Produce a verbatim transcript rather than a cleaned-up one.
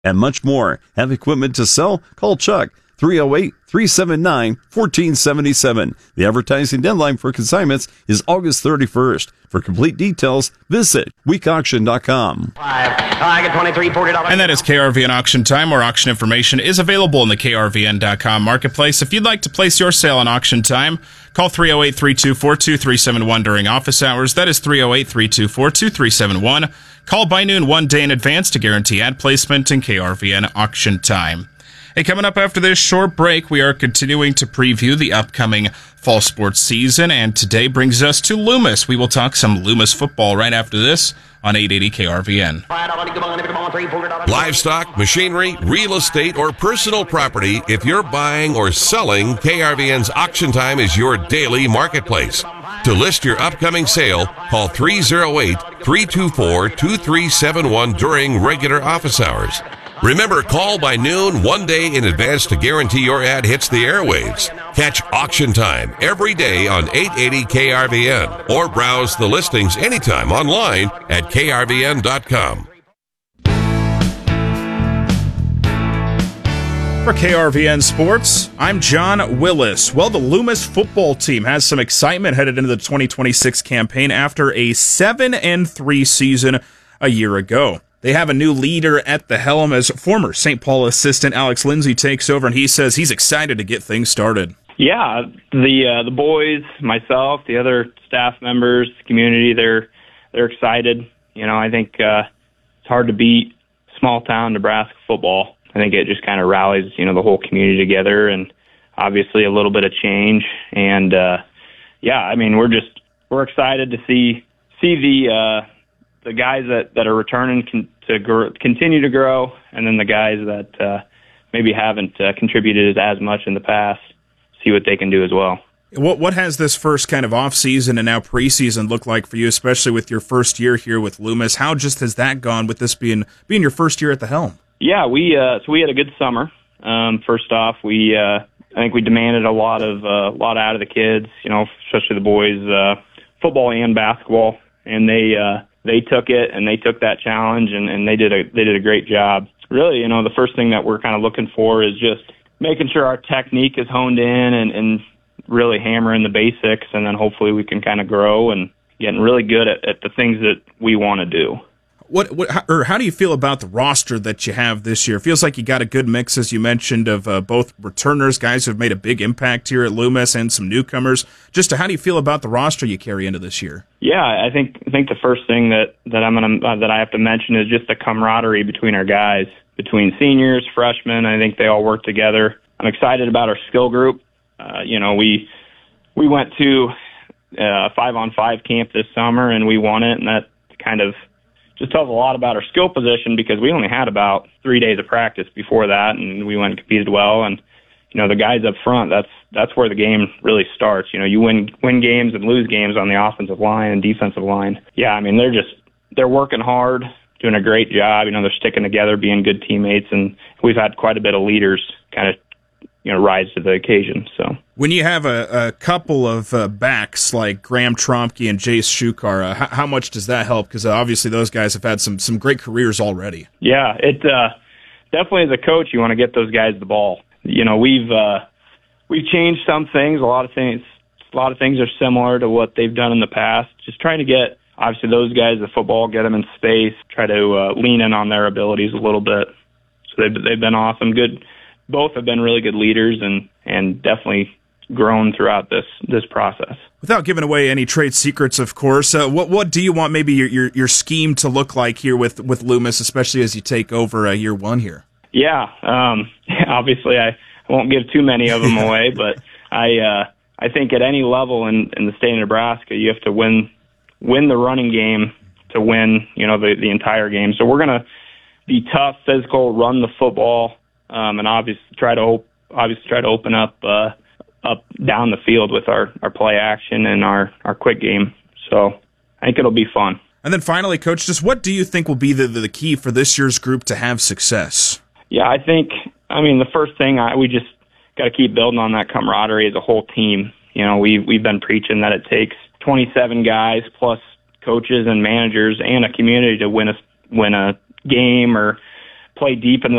and much more. Have equipment to sell? Call Chuck, three oh eight, three seven nine, one four seven seven. The advertising deadline for consignments is August thirty-first. For complete details, visit week auction dot com. And that is K R V N Auction Time, where auction information is available in the K R V N dot com marketplace. If you'd like to place your sale on Auction Time, call three oh eight, three two four, two three seven one during office hours. That is three oh eight, three two four, two three seven one. Call by noon one day in advance to guarantee ad placement in K R V N Auction Time. Hey, coming up after this short break, we are continuing to preview the upcoming fall sports season, and today brings us to Loomis. We will talk some Loomis football right after this on eight eighty K R V N. Livestock, machinery, real estate, or personal property, if you're buying or selling, K R V N's Auction Time is your daily marketplace. To list your upcoming sale, call three oh eight, three two four, two three seven one during regular office hours. Remember, call by noon one day in advance to guarantee your ad hits the airwaves. Catch Auction Time every day on eight eighty K R V N or browse the listings anytime online at K R V N dot com. For K R V N Sports, I'm John Willis. Well, the Loomis football team has some excitement headed into the twenty twenty-six campaign after a seven and three season a year ago. They have a new leader at the helm as former Saint Paul assistant Alex Lindsay takes over, and he says he's excited to get things started. Yeah, the uh, the boys, myself, the other staff members, the community, they're they're excited. You know, I think uh, it's hard to beat small town Nebraska football. I think it just kind of rallies, you know, the whole community together, and obviously a little bit of change. And uh, yeah, I mean, we're just we're excited to see see the uh, the guys that, that are returning con- to gr- continue to grow, and then the guys that uh, maybe haven't uh, contributed as much in the past, see what they can do as well. What what has this first kind of off season and now preseason look like for you, especially with your first year here with Loomis? How just has that gone with this being being your first year at the helm? Yeah, we uh, so we had a good summer. Um, first off, we uh, I think we demanded a lot of uh, a lot out of the kids, you know, especially the boys, uh, football and basketball, and they uh, they took it and they took that challenge and, and they did a they did a great job. Really, you know, the first thing that we're kind of looking for is just making sure our technique is honed in and, and really hammering the basics, and then hopefully we can kind of grow and getting really good at, at the things that we want to do. What, what, or how do you feel about the roster that you have this year? It feels like you got a good mix, as you mentioned, of uh, both returners, guys who have made a big impact here at Loomis, and some newcomers. Just how do you feel about the roster you carry into this year? Yeah, I think I think the first thing that that I'm gonna uh, that I have to mention is just the camaraderie between our guys, between seniors, freshmen. I think they all work together. I'm excited about our skill group. Uh, you know, we we went to a five-on-five camp this summer and we won it, and that kind of just tells a lot about our skill position because we only had about three days of practice before that, and we went and competed well. And you know, the guys up front, that's that's where the game really starts. You know, you win win games and lose games on the offensive line and defensive line. Yeah, I mean, they're just they're working hard, doing a great job. You know, they're sticking together, being good teammates, and we've had quite a bit of leaders kind of, you know, rise to the occasion. So when you have a, a couple of uh, backs like Graham Tromke and Jace Shukar, uh, how, how much does that help? Because uh, obviously those guys have had some some great careers already. Yeah, it uh, definitely as a coach, you want to get those guys the ball. You know, we've uh, we've changed some things. A lot of things, a lot of things are similar to what they've done in the past. Just trying to get obviously those guys the football, get them in space, try to uh, lean in on their abilities a little bit. So they've they've been awesome. Good. Both have been really good leaders and, and definitely grown throughout this this process. Without giving away any trade secrets, of course, uh, what what do you want maybe your, your your scheme to look like here with, with Loomis, especially as you take over uh, year one here? Yeah, um, obviously I, I won't give too many of them away, but I uh, I think at any level in, in the state of Nebraska, you have to win win the running game to win, you know, the, the entire game. So we're gonna be tough, physical, run the football. Um, and obviously try to op- obviously try to open up uh, up down the field with our, our play action and our, our quick game. So I think it'll be fun. And then finally, Coach, just what do you think will be the, the key for this year's group to have success? Yeah, I think, I mean, the first thing, I, we just got to keep building on that camaraderie as a whole team. You know, we, we've been preaching that it takes twenty-seven guys plus coaches and managers and a community to win a, win a game or play deep in the